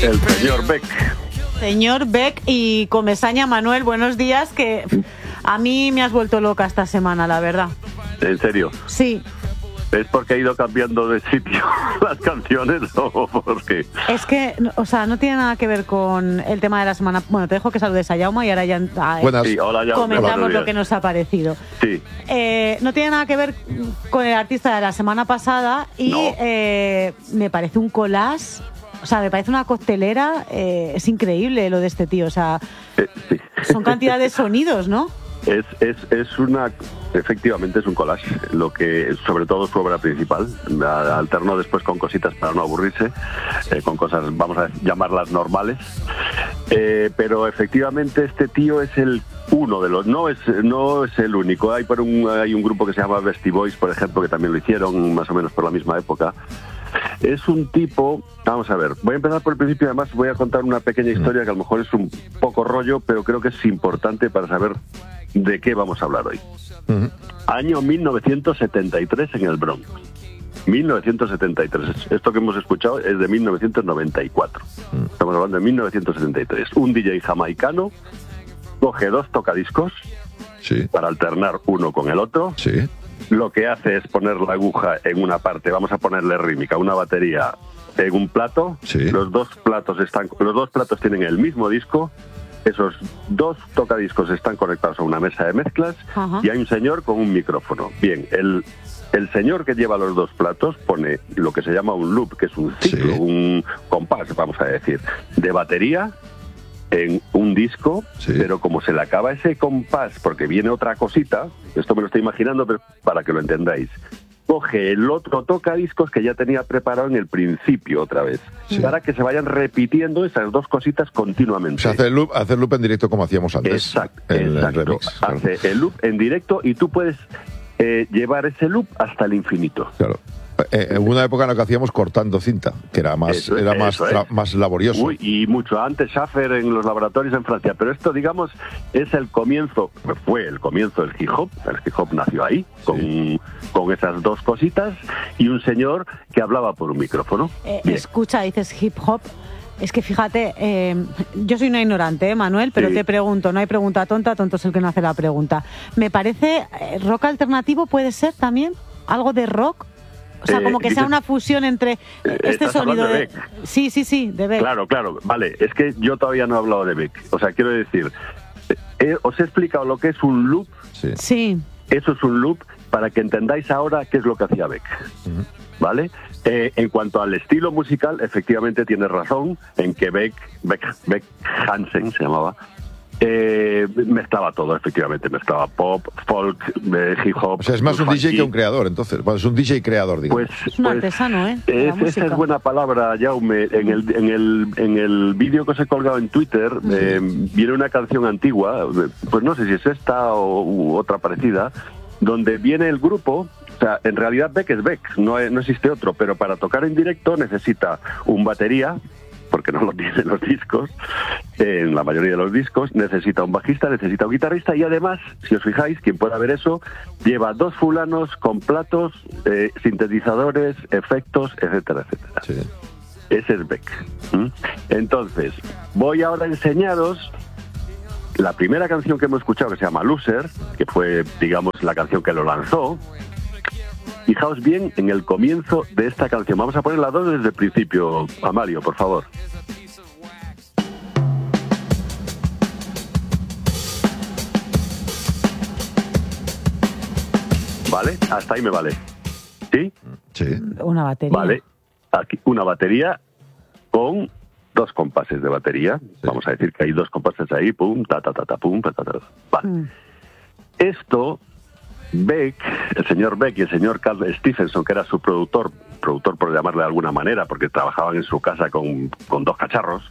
El señor Beck. Señor Beck y Comesaña. Manuel, buenos días, que a mí me has vuelto loca esta semana, la verdad. ¿En serio? Sí. ¿Es porque ha ido cambiando de sitio las canciones o por qué? Es que, o sea, no tiene nada que ver con el tema de la semana. Bueno, te dejo que saludes a Jaume y ahora ya Sí, hola, Jaume. comentamos lo que nos ha parecido. Sí. No tiene nada que ver con el artista de la semana pasada y me parece un collage, o sea, me parece una coctelera, es increíble lo de este tío, o sea, sí. Son cantidad de sonidos, ¿no? Efectivamente es un collage, lo que sobre todo su obra principal, alternó después con cositas para no aburrirse, con cosas, vamos a llamarlas normales, pero efectivamente este tío es el uno de los, no es el único, hay un grupo que se llama Beastie Boys, por ejemplo, que también lo hicieron más o menos por la misma época. Es un tipo, vamos a ver, voy a empezar por el principio, además voy a contar una pequeña historia que a lo mejor es un poco rollo, pero creo que es importante para saber de qué vamos a hablar hoy. Año 1973 en el Bronx. 1973. Esto que hemos escuchado es de 1994. Estamos hablando de 1973. Un DJ jamaicano coge dos tocadiscos para alternar uno con el otro. Lo que hace es poner la aguja en una parte, vamos a ponerle rítmica, una batería en un plato. Los dos platos tienen el mismo disco. Esos dos tocadiscos están conectados a una mesa de mezclas. Y hay un señor con un micrófono. Bien, el señor que lleva los dos platos pone lo que se llama un loop, que es un ciclo, un compás, vamos a decir, de batería en un disco, pero como se le acaba ese compás, porque viene otra cosita, esto me lo estoy imaginando, pero para que lo entendáis, coge el otro tocadiscos que ya tenía preparado en el principio otra vez, para que se vayan repitiendo esas dos cositas continuamente. O sea, hace el loop en directo como hacíamos antes. Exacto. Hace el loop en directo y tú puedes llevar ese loop hasta el infinito. Claro. En una época en la que hacíamos cortando cinta, que era más laborioso. Y mucho antes, Schaffer en los laboratorios en Francia. Pero esto, digamos, es el comienzo, fue el comienzo del hip hop. El hip hop nació ahí, con esas dos cositas, y un señor que hablaba por un micrófono. Escucha, dices hip hop. Es que fíjate, yo soy una ignorante, Manuel, pero te pregunto, no hay pregunta tonta, tonto es el que no hace la pregunta. Me parece, rock alternativo puede ser también, algo de rock. O sea, como que sea una fusión entre este sonido de Beck. Sí, de Beck. Claro, vale, es que yo todavía no he hablado de Beck. O sea, quiero decir, os he explicado lo que es un loop. Sí. Eso es un loop para que entendáis ahora qué es lo que hacía Beck. ¿Vale? En cuanto al estilo musical, efectivamente tienes razón en que Beck Hansen se llamaba, mezclaba todo, efectivamente, mezclaba pop, folk, hip hop. O sea, es más un DJ que un creador, entonces. Bueno, es un DJ creador, digamos. Es un artesano, Esa es buena palabra, Jaume. En el vídeo que os he colgado en Twitter, viene una canción antigua, pues no sé si es esta u otra parecida, donde viene el grupo. O sea, en realidad Beck es Beck, no existe otro, pero para tocar en directo necesita un batería, porque no lo tienen los discos, en la mayoría de los discos, necesita un bajista, necesita un guitarrista, y además, si os fijáis, quien pueda ver eso, lleva dos fulanos con platos, sintetizadores, efectos, etcétera, etcétera. Ese es Beck. Entonces, voy ahora a enseñaros la primera canción que hemos escuchado, que se llama Loser, que fue, digamos, la canción que lo lanzó. Fijaos bien en el comienzo de esta canción. Vamos a poner las dos desde el principio. Amalio, por favor. ¿Vale? Hasta ahí me vale. ¿Sí? Sí. Una batería. Vale. Aquí una batería con dos compases de batería. Vamos a decir que hay dos compases ahí. Pum, ta, ta, ta, ta, pum, ta, ta, ta. Vale. Esto... Beck, el señor Beck y el señor Carl Stephenson, que era su productor por llamarle de alguna manera, porque trabajaban en su casa con dos cacharros.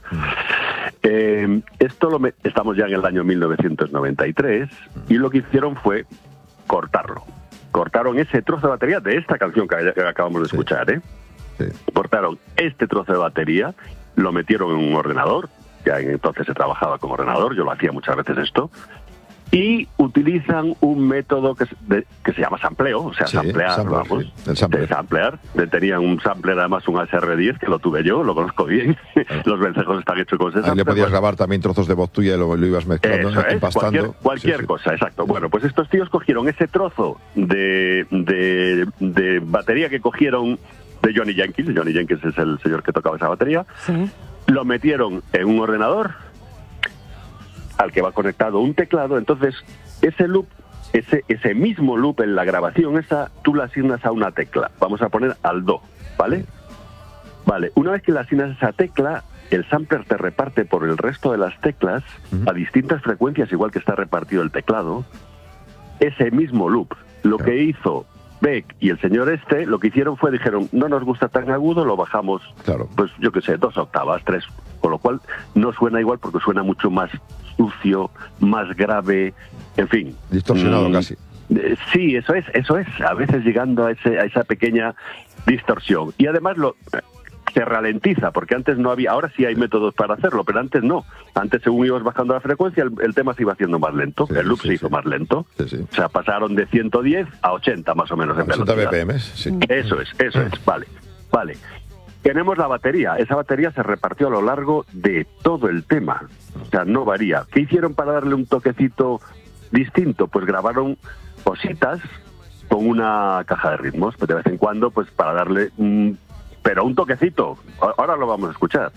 Estamos ya en el año 1993 y lo que hicieron fue cortarlo. Cortaron ese trozo de batería de esta canción que acabamos de escuchar, Cortaron este trozo de batería, lo metieron en un ordenador, ya entonces se trabajaba con ordenador, yo lo hacía muchas veces esto. y utilizan un método que se llama sampleo, o sea, samplear, vamos. Sí, samplear. Tenían un sampler, además un ASR10, que lo tuve yo, lo conozco bien. Los vencejos están hechos con ese sampler. Ahí le podías grabar también trozos de voz tuya y lo ibas mezclando, empastando. Cualquier cosa, exacto. Bueno, pues estos tíos cogieron ese trozo de batería que cogieron de Johnny Jenkins. Johnny Jenkins es el señor que tocaba esa batería. Sí. Lo metieron en un ordenador al que va conectado un teclado. Entonces ese loop, ese mismo loop en la grabación esa, tú la asignas a una tecla. Vamos a poner al do, ¿vale? Vale, una vez que le asignas esa tecla, el sampler te reparte por el resto de las teclas a distintas frecuencias, igual que está repartido el teclado, ese mismo loop. Lo que hizo Beck y el señor lo que hicieron fue, dijeron, no nos gusta tan agudo, lo bajamos, pues yo qué sé, 2 octavas, 3, con lo cual no suena igual porque suena mucho más sucio, más grave, en fin. Distorsionado casi. Sí, eso es, a veces llegando a esa pequeña distorsión. Y además se ralentiza, porque antes no había, ahora sí hay métodos para hacerlo, pero antes no. Antes, según ibas bajando la frecuencia, el tema se iba haciendo más lento, el loop se hizo más lento. O sea, pasaron de 110 a 80 más o menos en velocidad. 80 BPM, sí. Eso es, vale. Tenemos la batería. Esa batería se repartió a lo largo de todo el tema. O sea, no varía. ¿Qué hicieron para darle un toquecito distinto? Pues grabaron cositas con una caja de ritmos, pues de vez en cuando, pues para darle pero un toquecito. Ahora lo vamos a escuchar.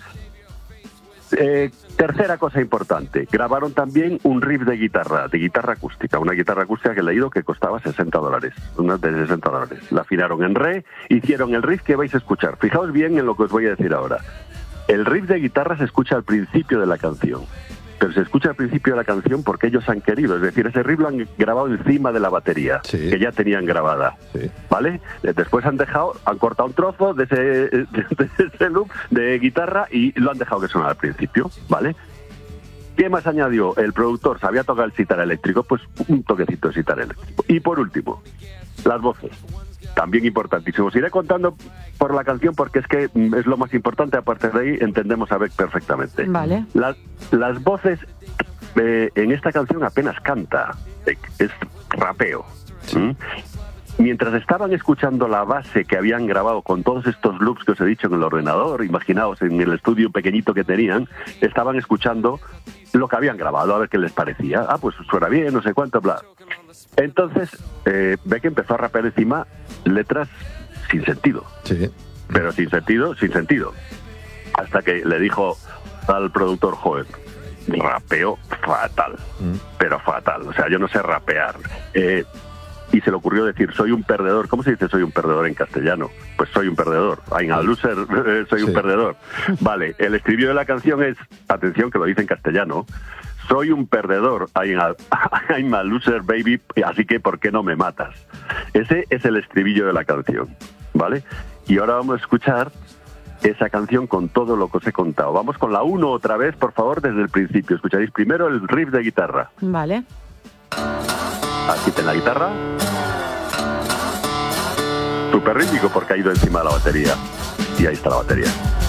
Tercera cosa importante, grabaron también un riff de guitarra acústica, una guitarra acústica que he leído que costaba $60, una de $60. La afinaron en re, hicieron el riff que vais a escuchar. Fijaos bien en lo que os voy a decir ahora. El riff de guitarra se escucha al principio de la canción, pero se escucha al principio de la canción porque ellos han querido, es decir, ese riff lo han grabado encima de la batería, que ya tenían grabada, ¿vale? Después han cortado un trozo de ese loop de guitarra y lo han dejado que sonara al principio, ¿vale? ¿Qué más añadió? El productor sabía tocar el sitar eléctrico, pues un toquecito de sitar eléctrico. Y por último, las voces. También importantísimo. Os iré contando por la canción porque es que es lo más importante. A partir de ahí entendemos a Beck perfectamente. Vale. Las voces en esta canción apenas canta. Es rapeo. Mientras estaban escuchando la base que habían grabado con todos estos loops que os he dicho en el ordenador, imaginaos en el estudio pequeñito que tenían, estaban escuchando lo que habían grabado, a ver qué les parecía. Pues suena bien, no sé cuánto, bla. Entonces, Beck empezó a rapear encima letras sin sentido. Sí. Pero sin sentido. Hasta que le dijo al productor, joder, rapeo fatal, pero fatal. O sea, yo no sé rapear. Y se le ocurrió decir, soy un perdedor. ¿Cómo se dice soy un perdedor en castellano? Pues soy un perdedor. I'm a loser, soy un perdedor. Vale, el estribillo de la canción es, atención que lo dice en castellano, soy un perdedor, I'm a loser, baby, así que ¿por qué no me matas? Ese es el estribillo de la canción, ¿vale? Y ahora vamos a escuchar esa canción con todo lo que os he contado. Vamos con la 1 otra vez, por favor, desde el principio. Escucharéis primero el riff de guitarra. Vale. Aquí está la guitarra. Súper rítmico porque ha ido encima de la batería. Y ahí está la batería.